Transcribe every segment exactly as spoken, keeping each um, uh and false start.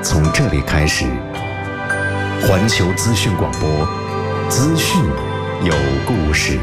从这里开始。环球资讯广播，资讯有故事。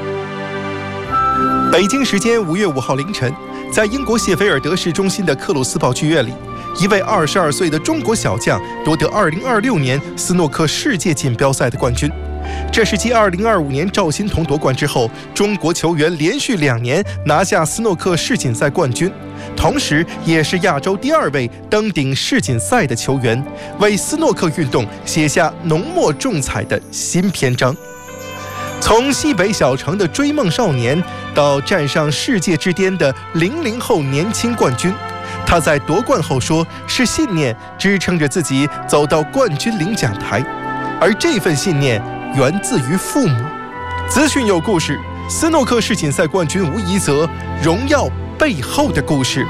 北京时间五月五号凌晨，在英国谢菲尔德市中心的克鲁斯堡剧院里，一位二十二岁的中国小将夺得二零二六年斯诺克世界锦标赛的冠军。这是继二零二五年赵心童夺冠之后，中国球员连续两年拿下斯诺克世锦赛冠军，同时也是亚洲第二位登顶世锦赛的球员，为斯诺克运动写下浓墨重彩的新篇章。从西北小城的追梦少年，到站上世界之巅的零零后年轻冠军，他在夺冠后说，是信念支撑着自己走到冠军领奖台，而这份信念源自于父母。资讯有故事，斯诺克世锦赛冠军吴怡泽，荣耀背后的故事。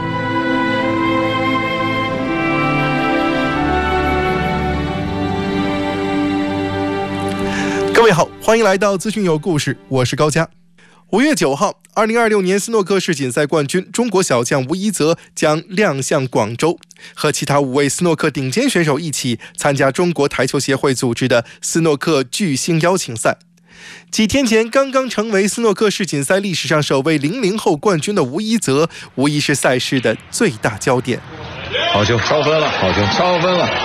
各位好，欢迎来到资讯有故事，我是高佳。五月九号，二零二六年斯诺克世锦赛冠军中国小将吴怡泽将亮相广州，和其他五位斯诺克顶尖选手一起参加中国台球协会组织的斯诺克巨星邀请赛。几天前刚刚成为斯诺克世锦赛历史上首位零零后冠军的吴怡泽，无疑是赛事的最大焦点。 好球，超分了，好球，超分了。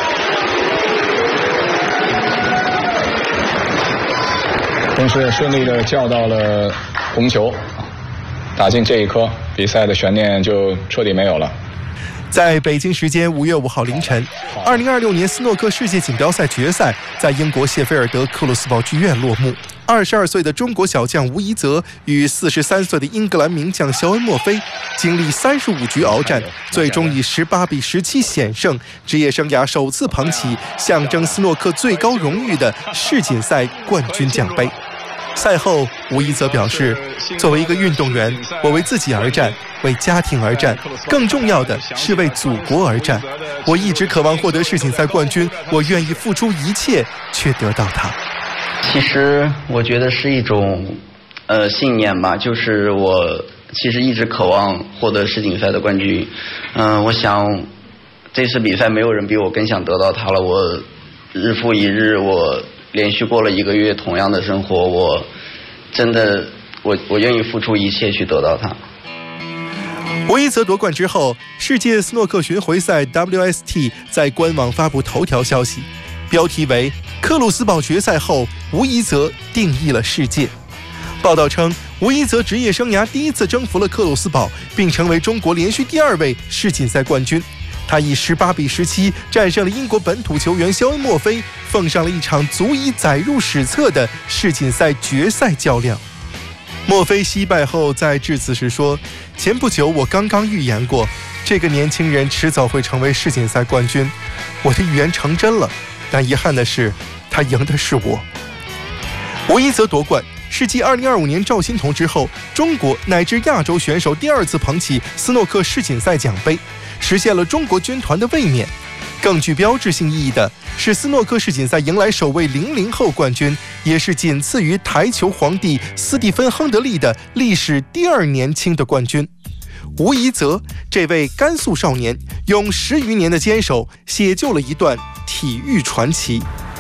同时也顺利地叫到了红球，打进这一颗，比赛的悬念就彻底没有了。 在北京时间五月五号凌晨，二零二六年斯诺克世界锦标赛决赛在英国谢菲尔德克鲁斯堡剧院落幕。二十二岁的中国小将吴怡泽与四十三岁的英格兰名将肖恩·莫菲经历三十五局鏖战，最终以十八比十七险胜，职业生涯首次捧起象征斯诺克最高荣誉的世锦赛冠军奖杯。赛后，吴怡泽表示，作为一个运动员，我为自己而战，为家庭而战，更重要的是为祖国而战。我一直渴望获得世锦赛冠军，我愿意付出一切去得到它。 其实我觉得是一种呃信念吧，就是我其实一直渴望获得世锦赛的冠军。嗯、呃，我想这次比赛没有人比我更想得到它了。我日复一日，我连续过了一个月同样的生活，我真的我我愿意付出一切去得到它。 吴怡泽夺冠之后，世界斯诺克巡回赛 W S T 在官网发布头条消息，标题为克鲁斯堡决赛后，吴怡泽定义了世界。报道称，吴怡泽职业生涯第一次征服了克鲁斯堡，并成为中国连续第二位世锦赛冠军。他以十八比十七战胜了英国本土球员肖恩·莫菲，奉上了一场足以载入史册的世锦赛决赛较量。莫菲惜败后在致辞时说，前不久我刚刚预言过，这个年轻人迟早会成为世锦赛冠军，我的预言成真了，但遗憾的是，他赢的是我。吴怡泽夺冠是继二零二五年赵心童之后，中国乃至亚洲选手第二次捧起斯诺克世锦赛奖杯，实现了中国军团的卫冕。更具标志性意义的是，斯诺克世锦赛迎来首位零零后冠军，也是仅次于台球皇帝斯蒂芬·亨德利的历史第二年轻的冠军。吴怡泽这位甘肃少年，用十余年的坚守，写就了一段体育传奇。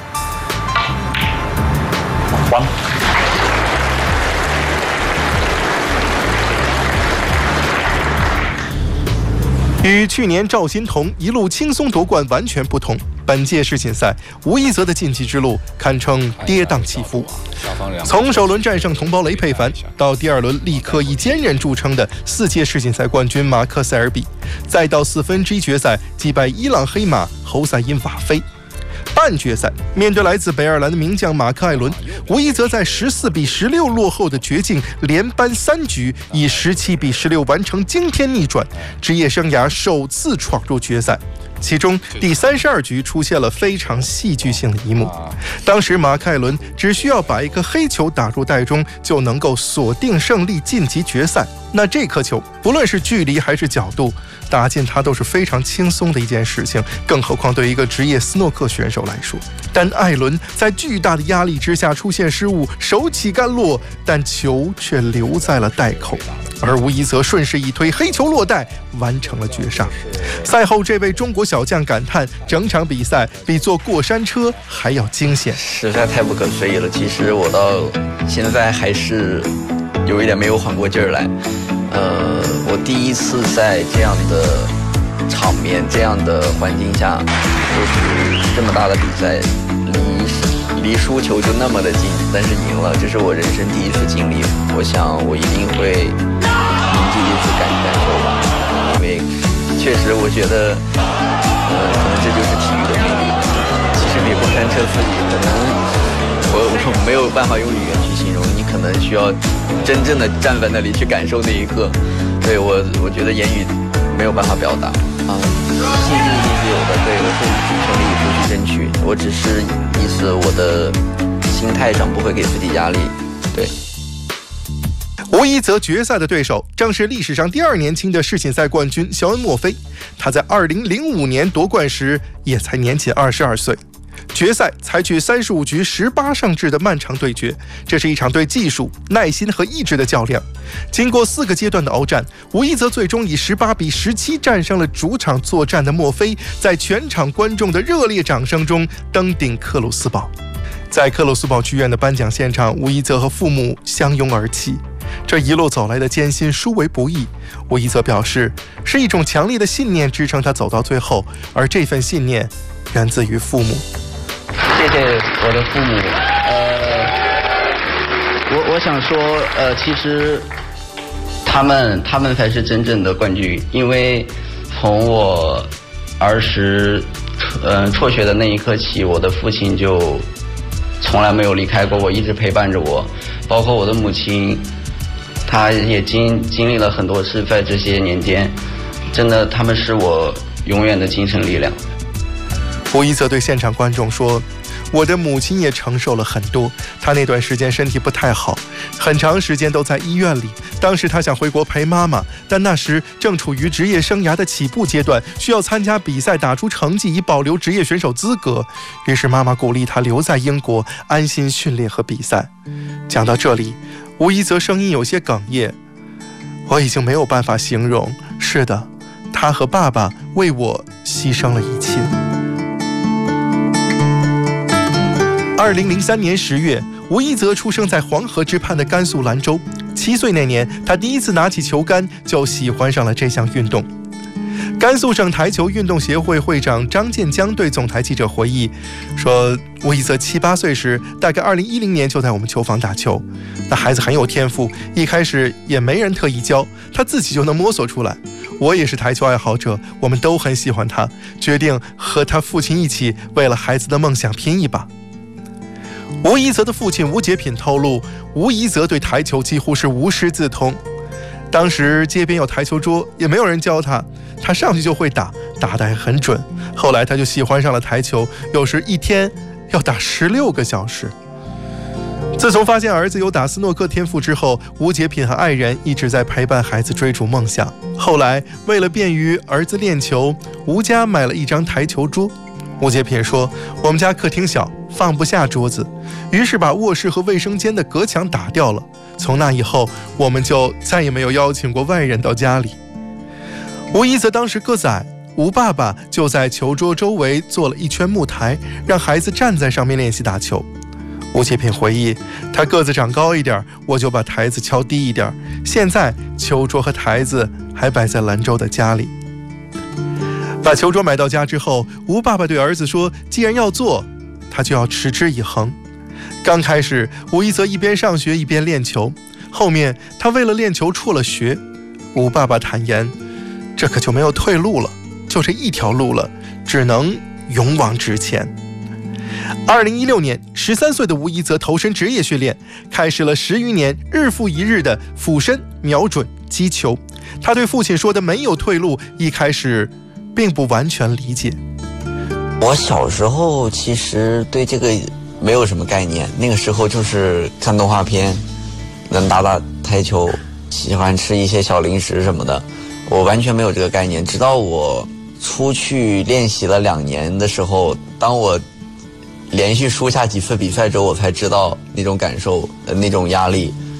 完。 与去年赵心童一路轻松夺冠完全不同，本届世锦赛吴怡泽的晋级之路堪称跌宕起伏。从首轮战胜同胞雷佩凡，到第二轮立刻以坚韧著称的四届世锦赛冠军马克塞尔比，再到四分之一决赛击败伊朗黑马侯赛因瓦菲。半决赛面对来自北爱尔兰的名将马克·艾伦，吴怡泽在十四比十六落后的绝境，连扳三局，以十七比十六完成惊天逆转，职业生涯首次闯入决赛。其中第三十二局出现了非常戏剧性的一幕，当时马克·艾伦只需要把一颗黑球打入袋中，就能够锁定胜利晋级决赛。那这颗球不论是距离还是角度，打进它都是非常轻松的一件事情，更何况对一个职业斯诺克选手来说。但艾伦在巨大的压力之下出现失误，手起甘落，但球却留在了袋口。 而吴一泽顺势一推，黑球落袋，完成了绝杀。赛后，这位中国小将感叹：整场比赛比坐过山车还要惊险， 实在太不可思议了。其实我到现在还是有一点没有缓过劲儿来。呃，我第一次在这样的场面、这样的环境下，就是这么大的比赛，离离输球就那么的近，但是赢了，这是我人生第一次经历。我想我一定会铭记这次感感受吧，因为确实我觉得，呃，可能这就是体育的魅力。其实比过山车刺激，可能我我没有办法用语言去形容，你可能需要真正的站在那里去感受那一刻。对我，我觉得言语没有办法表达啊，信心一定是有的，对，我会全力以赴去争取。我只是意思我的心态上不会给自己压力，对。 吴一泽决赛的对手正是历史上第二年轻的世锦赛冠军肖恩·墨菲，他在二零零五年夺冠时也才年仅二十二岁。决赛采取三十五局十八胜制的漫长对决，这是一场对技术、耐心和意志的较量。经过四个阶段的鏖战，吴一泽最终以十八比十七战胜了主场作战的墨菲，在全场观众的热烈掌声中登顶克鲁斯堡。在克鲁斯堡剧院的颁奖现场，吴一泽和父母相拥而泣。这一路走来的艰辛殊为不易，吴一泽表示，是一种强烈的信念支撑他走到最后，而这份信念源自于父母。 谢谢我的父母。呃，我我想说，呃，其实他们他们才是真正的冠军，因为从我儿时嗯、呃、辍学的那一刻起，我的父亲就从来没有离开过我，一直陪伴着我，包括我的母亲，她也经经历了很多事，在这些年间，真的他们是我永远的精神力量。 吴一泽对现场观众说，我的母亲也承受了很多，她那段时间身体不太好，很长时间都在医院里。当时她想回国陪妈妈，但那时正处于职业生涯的起步阶段，需要参加比赛打出成绩以保留职业选手资格。于是妈妈鼓励她留在英国安心训练和比赛。讲到这里，吴一泽声音有些哽咽，我已经没有办法形容，是的，他和爸爸为我牺牲了一切。二零零三年十月，吴一泽出生在黄河之畔的甘肃兰州。七岁那年，他第一次拿起球杆就喜欢上了这项运动。甘肃省台球运动协会会长张建江对总台记者回忆说，吴一泽七八岁时，大概二零一零年就在我们球房打球。那孩子很有天赋，一开始也没人特意教，他自己就能摸索出来。我也是台球爱好者，我们都很喜欢他，决定和他父亲一起为了孩子的梦想拼一把。吴一泽的父亲吴杰品透露，吴一泽对台球几乎是无师自通。当时街边有台球桌，也没有人教他，他上去就会打，打得还很准。后来他就喜欢上了台球，有时一天要打十六个小时。自从发现儿子有打斯诺克天赋之后，吴杰品和爱人一直在陪伴孩子追逐梦想。后来为了便于儿子练球，吴家买了一张台球桌。吴杰品说，我们家客厅小，放不下桌子，于是把卧室和卫生间的隔墙打掉了。从那以后，我们就再也没有邀请过外人到家里。吴一泽当时个子矮，吴爸爸就在球桌周围做了一圈木台，让孩子站在上面练习打球。吴杰品回忆，他个子长高一点，我就把台子敲低一点，现在球桌和台子还摆在兰州的家里。把球桌买到家之后，吴爸爸对儿子说，既然要做，他就要持之以恒。刚开始，吴一泽一边上学一边练球，后面他为了练球辍了学。吴爸爸坦言，这可就没有退路了，就这一条路了，只能勇往直前。二零一六年，十三岁的吴一泽投身职业训练，开始了十余年日复一日的俯身、瞄准、击球。他对父亲说的没有退路，一开始并不完全理解。 我小时候其实对这个没有什么概念，那个时候就是看动画片，能打打台球，喜欢吃一些小零食什么的，我完全没有这个概念。直到我出去练习了两年的时候，当我连续输下几次比赛之后，我才知道那种感受，呃、那种压力。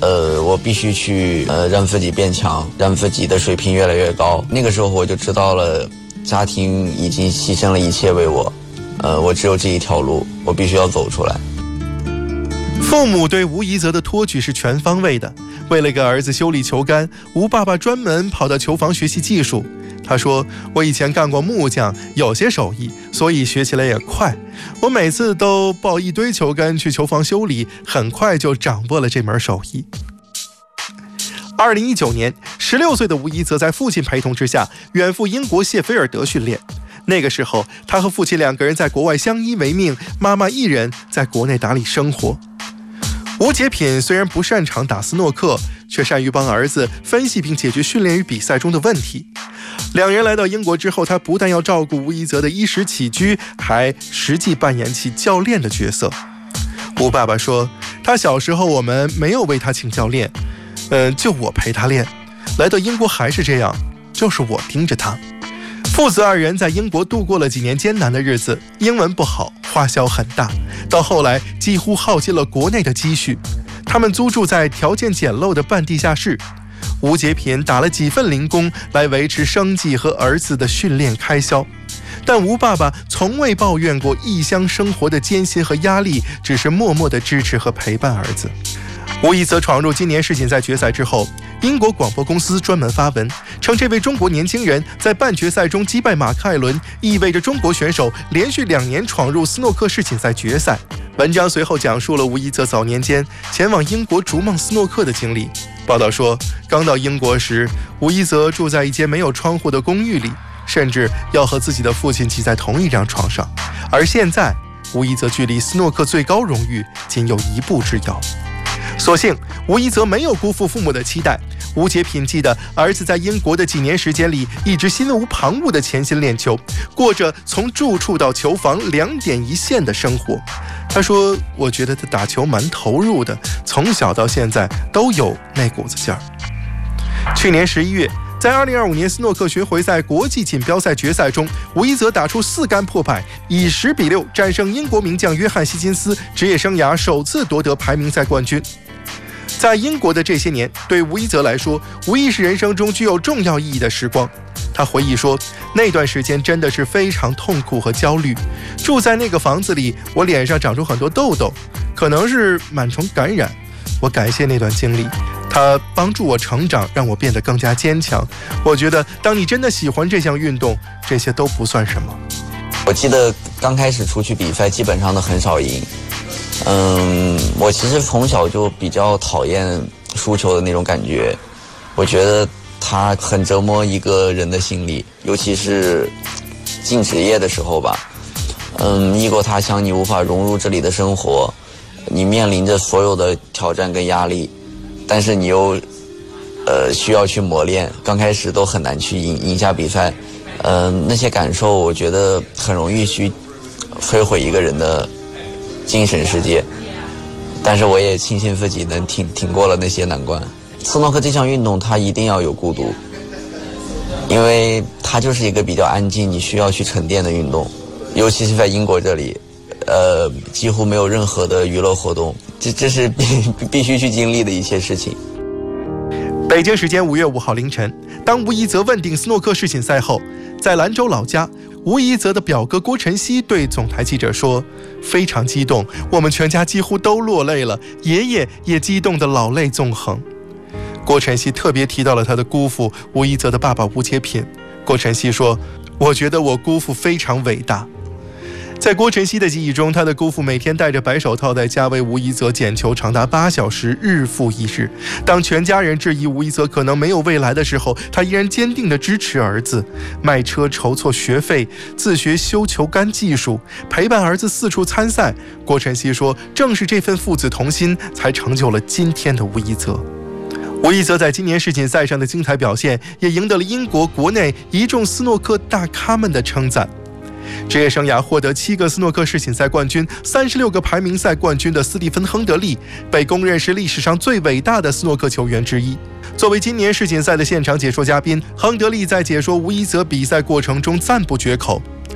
呃，我必须去呃让自己变强，让自己的水平越来越高。那个时候我就知道了，家庭已经牺牲了一切为我，呃，我只有这一条路，我必须要走出来。 父母对吴一泽的托举是全方位的。为了给儿子修理球杆，吴爸爸专门跑到球房学习技术。他说，我以前干过木匠，有些手艺，所以学起来也快。我每次都抱一堆球杆去球房修理，很快就掌握了这门手艺。二零一九年，十六岁的吴一泽在父亲陪同之下远赴英国谢菲尔德训练。那个时候，他和父亲两个人在国外相依为命，妈妈一人在国内打理生活。吴杰品虽然不擅长打斯诺克，却善于帮儿子分析并解决训练与比赛中的问题。两人来到英国之后，他不但要照顾吴一泽的衣食起居，还实际扮演起教练的角色。吴爸爸说，他小时候我们没有为他请教练，嗯，就我陪他练。来到英国还是这样，就是我盯着他。父子二人在英国度过了几年艰难的日子，英文不好，花销很大，到后来几乎耗尽了国内的积蓄。他们租住在条件简陋的半地下室，吴杰品打了几份零工来维持生计和儿子的训练开销。但吴爸爸从未抱怨过异乡生活的艰辛和压力，只是默默地支持和陪伴儿子。吴一泽闯入今年世锦赛决赛之后，英国广播公司专门发文称，这位中国年轻人在半决赛中击败马克艾伦，意味着中国选手连续两年闯入斯诺克世锦赛决赛。文章随后讲述了吴一泽早年间前往英国逐梦斯诺克的经历。报道说，刚到英国时，吴一泽住在一间没有窗户的公寓里，甚至要和自己的父亲挤在同一张床上。而现在，吴一泽距离斯诺克最高荣誉仅有一步之遥。所幸吴一泽没有辜负父母的期待。吴杰品记得，儿子在英国的几年时间里，一直心无旁骛地潜心练球，过着从住处到球房两点一线的生活。他说，我觉得他打球蛮投入的，从小到现在都有那股子劲儿。去年十一月，在二零二五年斯诺克巡回赛国际锦标赛决赛中，吴一泽打出四杆破百，以十比六战胜英国名将约翰希金斯，职业生涯首次夺得排名赛冠军。在英国的这些年，对吴一泽来说，无疑是人生中具有重要意义的时光。他回忆说，那段时间真的是非常痛苦和焦虑。住在那个房子里，我脸上长出很多痘痘，可能是螨虫感染。我感谢那段经历，它帮助我成长，让我变得更加坚强。我觉得，当你真的喜欢这项运动，这些都不算什么。 我记得刚开始出去比赛，基本上都很少赢。嗯，我其实从小就比较讨厌输球的那种感觉，我觉得它很折磨一个人的心理，尤其是进职业的时候吧。嗯，异国他乡，你无法融入这里的生活，你面临着所有的挑战跟压力，但是你又呃需要去磨练，刚开始都很难去赢赢下比赛。嗯、呃，那些感受我觉得很容易去摧毁一个人的精神世界，但是我也庆幸自己能挺挺过了那些难关。斯诺克这项运动它一定要有孤独，因为它就是一个比较安静，你需要去沉淀的运动，尤其是在英国这里，呃，几乎没有任何的娱乐活动，这这是必必须去经历的一些事情。 北京时间五月五号凌晨，当吴一泽问鼎斯诺克世锦赛后，在兰州老家，吴一泽的表哥郭晨曦对总台记者说，非常激动，我们全家几乎都落泪了，爷爷也激动得老泪纵横。郭晨曦特别提到了他的姑父吴一泽的爸爸吴杰品。郭晨曦说，我觉得我姑父非常伟大。在郭晨曦的记忆中，他的姑父每天戴着白手套在家为吴一泽捡球长达八小时，日复一日。当全家人质疑吴一泽可能没有未来的时候，他依然坚定地支持儿子，卖车筹措学费，自学修球杆技术，陪伴儿子四处参赛。郭晨曦说，正是这份父子同心，才成就了今天的吴一泽。吴一泽在今年世锦赛上的精彩表现，也赢得了英国国内一众斯诺克大咖们的称赞。职业生涯获得七个斯诺克世锦赛冠军、三十六个排名赛冠军的斯蒂芬·亨德利，被公认是历史上最伟大的斯诺克球员之一。作为今年世锦赛的现场解说嘉宾，亨德利在解说吴一泽比赛过程中赞不绝口。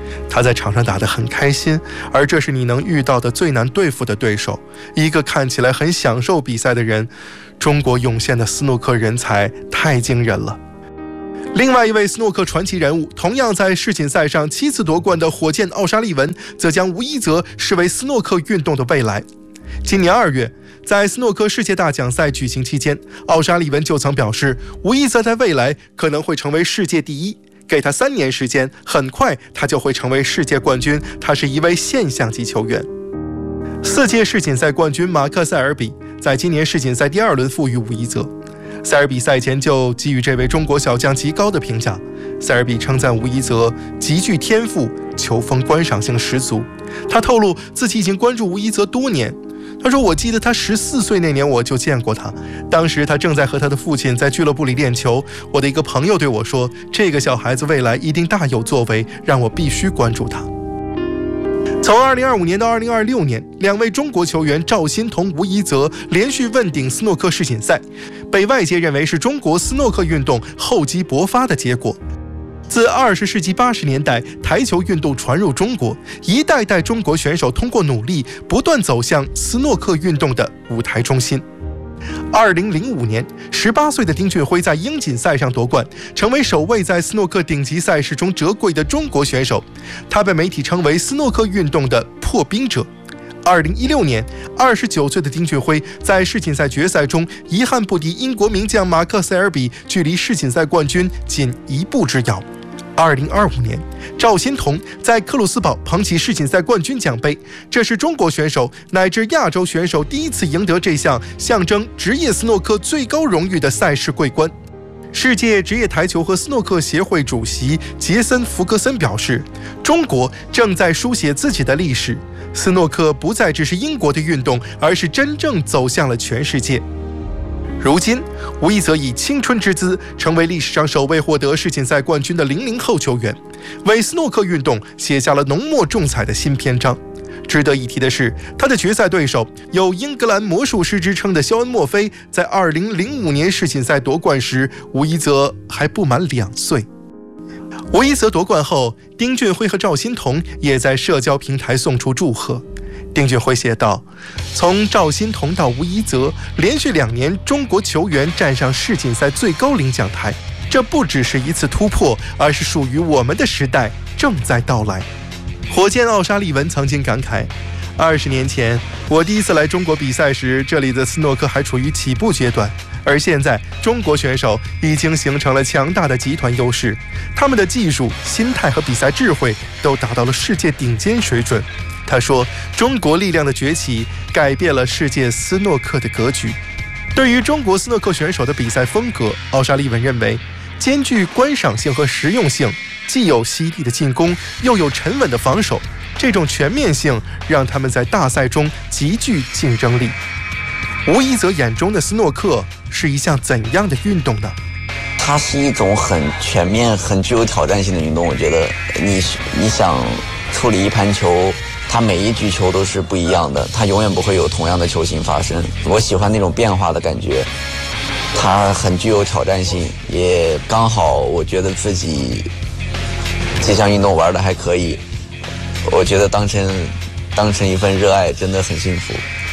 他在场上打得很开心，而这是你能遇到的最难对付的对手，一个看起来很享受比赛的人。中国涌现的斯诺克人才太惊人了。另外一位斯诺克传奇人物，同样在世锦赛上七次夺冠的火箭奥沙利文，则将吴一泽视为斯诺克运动的未来。今年二月，在斯诺克世界大奖赛举行期间，奥沙利文就曾表示，吴一泽在未来可能会成为世界第一，给他三年时间，很快他就会成为世界冠军，他是一位现象级球员。四届世锦赛冠军马克塞尔比在今年世锦赛第二轮负于吴一泽。塞尔比赛前就给予这位中国小将极高的评价，塞尔比称赞吴一泽极具天赋，球风观赏性十足。他透露自己已经关注吴一泽多年，他说，我记得他十四岁那年我就见过他，当时他正在和他的父亲在俱乐部里练球，我的一个朋友对我说，这个小孩子未来一定大有作为，让我必须关注他。从二零二五年到二零二六年，两位中国球员赵欣彤、吴一泽连续问鼎斯诺克世锦赛，被外界认为是中国斯诺克运动厚积薄发的结果。自二十世纪八十年代台球运动传入中国，一代代中国选手通过努力，不断走向斯诺克运动的舞台中心。二零零五年，十八岁的丁俊晖在英锦赛上夺冠，成为首位在斯诺克顶级赛事中折桂的中国选手。他被媒体称为斯诺克运动的破冰者。二零一六年，二十九岁的丁俊晖在世锦赛决赛中遗憾不敌英国名将马克塞尔比，距离世锦赛冠军仅一步之遥。二零二五年，赵欣彤在克鲁斯堡捧起世锦赛冠军奖杯，这是中国选手乃至亚洲选手第一次赢得这项象征职业斯诺克最高荣誉的赛事桂冠。世界职业台球和斯诺克协会主席杰森·福格森表示，中国正在书写自己的历史，斯诺克不再只是英国的运动，而是真正走向了全世界。如今，吴一泽以青春之姿成为历史上首位获得世锦赛冠军的零零后球员，为斯诺克运动写下了浓墨重彩的新篇章。值得一提的是，他的决赛对手有英格兰魔术师之称的肖恩·墨菲，在二零零五年世锦赛夺冠时，吴一泽还不满两岁。吴一泽夺冠后，丁俊晖和赵欣彤也在社交平台送出祝贺。丁俊晖写道，从赵欣彤到吴一泽，连续两年中国球员站上世锦赛最高领奖台，这不只是一次突破，而是属于我们的时代正在到来。火箭奥沙利文曾经感慨，二十年前我第一次来中国比赛时，这里的斯诺克还处于起步阶段，而现在中国选手已经形成了强大的集团优势，他们的技术、心态和比赛智慧都达到了世界顶尖水准。他说，中国力量的崛起改变了世界斯诺克的格局。对于中国斯诺克选手的比赛风格，奥沙利文认为兼具观赏性和实用性，既有犀利的进攻，又有沉稳的防守，这种全面性让他们在大赛中极具竞争力。吴一泽眼中的斯诺克是一项怎样的运动呢？ 它是一种很全面、很具有挑战性的运动。我觉得你你想处理一盘球，它每一局球都是不一样的，它永远不会有同样的球型发生。我喜欢那种变化的感觉，它很具有挑战性，也刚好我觉得自己这项运动玩的还可以，我觉得当成当成一份热爱真的很幸福。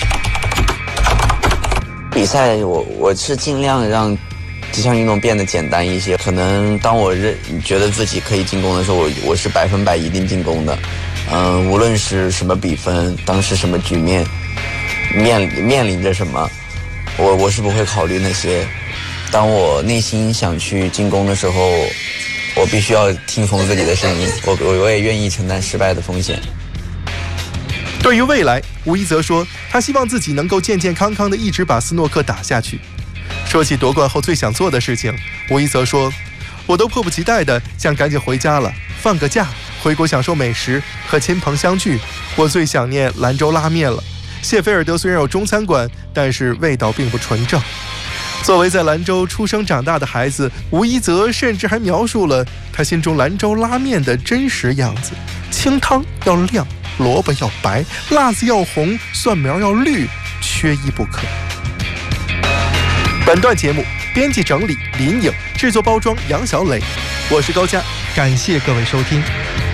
比赛我我是尽量让这项运动变得简单一些，可能当我认觉得自己可以进攻的时候，我我是百分百一定进攻的。嗯，无论是什么比分，当时什么局面，面面临着什么，我我是不会考虑那些。当我内心想去进攻的时候，我必须要听从自己的声音，我我也愿意承担失败的风险。 对于未来，吴一泽说，他希望自己能够健健康康的一直把斯诺克打下去。说起夺冠后最想做的事情，吴一泽说，我都迫不及待的想赶紧回家了，放个假，回国享受美食，和亲朋相聚。我最想念兰州拉面了。谢菲尔德虽然有中餐馆，但是味道并不纯正。作为在兰州出生长大的孩子，吴一泽甚至还描述了他心中兰州拉面的真实样子：清汤要亮，萝卜要白，辣子要红，蒜苗要绿，缺一不可。本段节目编辑整理林颖，制作包装杨小磊，我是高佳，感谢各位收听。